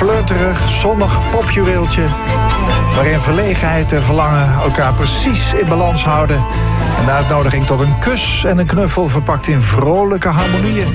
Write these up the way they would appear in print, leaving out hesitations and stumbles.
flirterig, zonnig popjuweeltje, waarin verlegenheid en verlangen elkaar precies in balans houden. En de uitnodiging tot een kus en een knuffel verpakt in vrolijke harmonieën.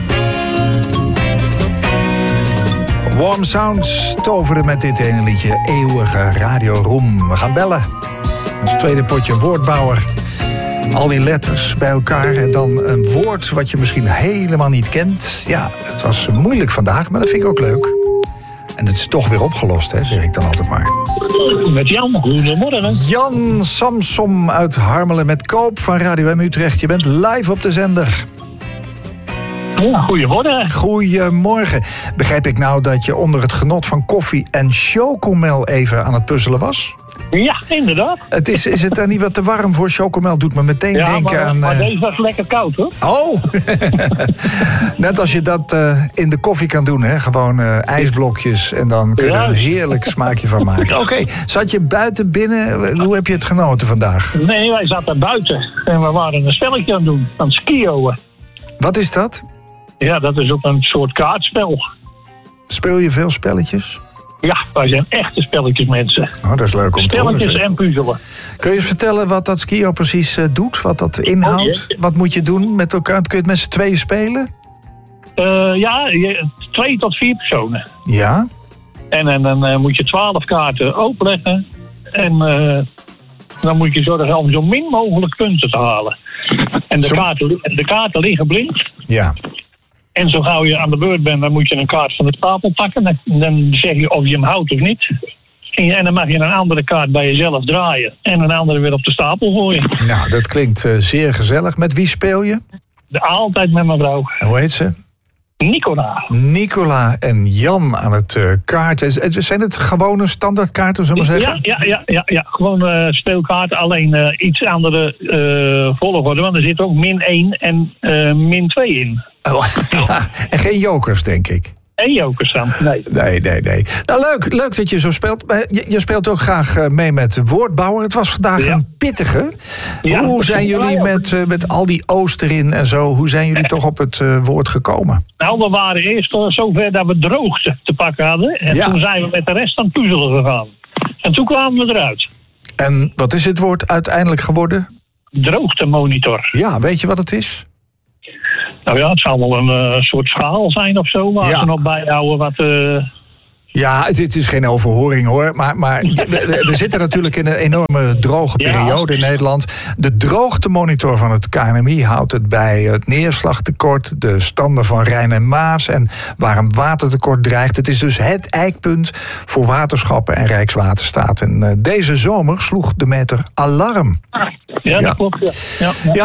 Warm Sounds toverde met dit ene liedje eeuwige radioroem. We gaan bellen. Ons tweede potje woordbouwer. Al die letters bij elkaar en dan een woord wat je misschien helemaal niet kent. Ja, het was moeilijk vandaag, maar dat vind ik ook leuk. En het is toch weer opgelost, hè, zeg ik dan altijd maar. Met Jan, goedemorgen. Jan Samsom uit Harmelen met Koop van Radio M Utrecht. Je bent live op de zender. Ja, goedemorgen. Goedemorgen. Begrijp ik nou dat je onder het genot van koffie en chocomel even aan het puzzelen was? Ja, inderdaad. Is het dan niet wat te warm voor chocomel? Doet me meteen denken aan... Maar deze was lekker koud, hoor. Oh! Net als je dat in de koffie kan doen, hè? Gewoon ijsblokjes en dan kun je er een heerlijk smaakje van maken. Oké, zat je buiten, binnen? Hoe heb je het genoten vandaag? Nee, wij zaten buiten en we waren een spelletje aan het doen, aan het skioen. Wat is dat? Ja, dat is ook een soort kaartspel. Speel je veel spelletjes? Ja, wij zijn echte spelletjesmensen. Oh, dat is leuk om te horen. Spelletjes en puzzelen. Kun je eens vertellen wat dat skio precies doet? Wat dat inhoudt? Wat moet je doen met elkaar? Kun je het met z'n tweeën spelen? 2 tot 4 personen. Ja. En dan moet je 12 kaarten openleggen. En dan moet je zorgen om zo min mogelijk punten te halen. En de kaarten liggen blind. Ja. En zo gauw je aan de beurt bent, dan moet je een kaart van de stapel pakken. Dan zeg je of je hem houdt of niet. En dan mag je een andere kaart bij jezelf draaien. En een andere weer op de stapel gooien. Nou, dat klinkt zeer gezellig. Met wie speel je? Altijd met mijn vrouw. En hoe heet ze? Nicola en Jan aan het kaarten. Zijn het gewone standaardkaarten, zullen we zeggen? Ja. Gewoon speelkaarten. Alleen iets andere volgorde. Want er zit ook -1 en -2 in. Oh, ja. En geen jokers, denk ik. En jokers dan, nee. Nee. Nou, leuk dat je zo speelt. Je speelt ook graag mee met woordbouwer. Het was vandaag een pittige. Ja, hoe zijn jullie met al die O's erin en zo? Hoe zijn jullie toch op het woord gekomen? Nou, we waren eerst zover dat we droogte te pakken hadden. En toen zijn we met de rest aan het puzzelen gegaan. En toen kwamen we eruit. En wat is het woord uiteindelijk geworden? Droogtemonitor. Ja, weet je wat het is? Nou ja, het zal wel een soort schaal zijn of zo, waar ze nog bijhouden wat... Ja, het is geen overhoring hoor, maar we zitten natuurlijk in een enorme droge periode in Nederland. De droogtemonitor van het KNMI houdt het bij het neerslagtekort, de standen van Rijn en Maas en waar een watertekort dreigt. Het is dus het eikpunt voor waterschappen en Rijkswaterstaat. En deze zomer sloeg de meter alarm. Ja, dat klopt. Ja.